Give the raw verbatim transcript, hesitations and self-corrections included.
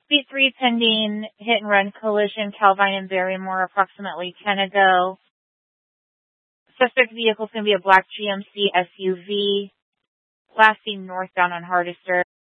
Speed three pending hit and run collision, Calvine and Barrymore, approximately ten ago. Suspect vehicle is going to be a black G M C S U V, lasting northbound on Hardister.